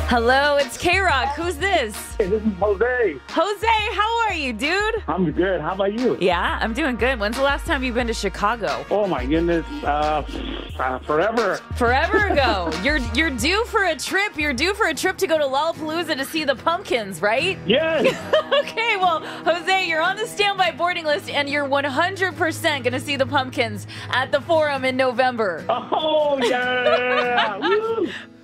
Hello, it's K-Rock. Who's this? Hey, this is Jose. Jose, how are you, dude? I'm good. How about you? Yeah, I'm doing good. When's the last time you've been to Chicago? Oh my goodness, forever. Forever ago. You're due for a trip. You're due for a trip to go to Lollapalooza to see the Pumpkins, right? Yes. Okay, well, Jose, you're on the standby boarding list, and you're 100% going to see the Pumpkins at the Forum in November. Oh yeah. Woo.